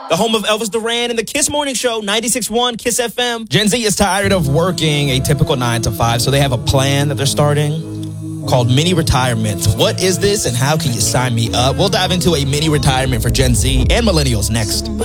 The home of Elvis Duran and the Kiss Morning Show, 96.1 Kiss FM. Gen Z is tired of working a typical 9 to 5, so they have a plan that they're starting called Mini Retirement. What is this and how can you sign me up? We'll dive into a mini retirement for Gen Z and millennials next.